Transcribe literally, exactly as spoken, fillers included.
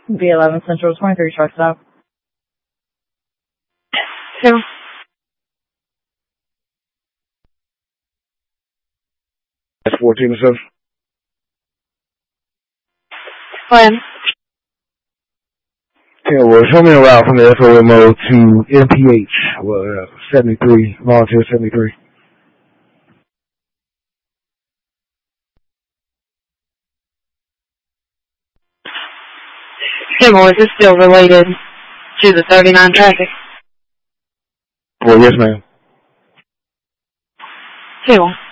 B eleven Central, twenty-three truck stop. Two. That's fourteen or seven. When? Yeah, well, show me a route from the S O M O to M P H, well, uh, seventy-three, Volunteer seventy-three. Kimmel, is this still related to the thirty-nine traffic? Well, yes, ma'am. Two.